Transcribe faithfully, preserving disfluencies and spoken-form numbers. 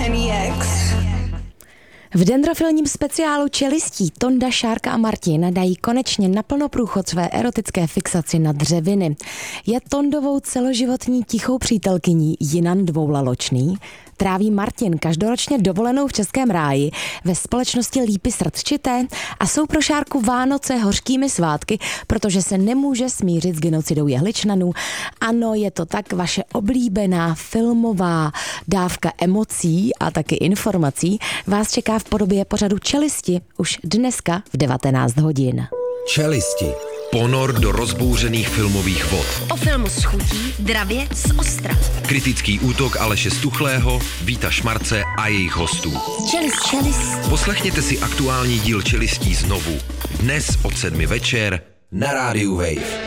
N E X. V dendrofilním speciálu Čelistí Tonda, Šárka a Martin dají konečně naplno průchod své erotické fixaci na dřeviny. Je Tondovou celoživotní tichou přítelkyní Jinan Dvoulaločný. Tráví Martin každoročně dovolenou v Českém ráji ve společnosti Lípy Srdčité a jsou pro Šárku Vánoce hořkými svátky, protože se nemůže smířit s genocidou Jehličnanů. Ano, je to tak vaše oblíbená filmová dávka emocí a taky informací vás čeká v podobě pořadu Čelisti už dneska v devatenáct hodin. Čelisti. Ponor do rozbouřených filmových vod. O filmu s chutí, dravě z Ostrav. Kritický útok Aleše Stuchlého, Víta Šmarce a jejich hostů. Čelist, čelist. Poslechněte si aktuální díl Čelistí znovu. Dnes od sedmi večer na rádiu Wave.